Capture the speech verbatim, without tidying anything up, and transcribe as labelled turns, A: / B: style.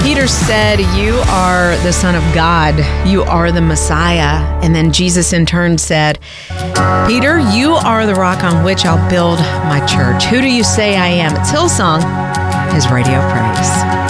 A: Peter said, "You are the Son of God. You are the Messiah." And then Jesus in turn said, "Peter, you are the rock on which I'll build my church. Who do you say I am?" It's Hillsong, His radio praise.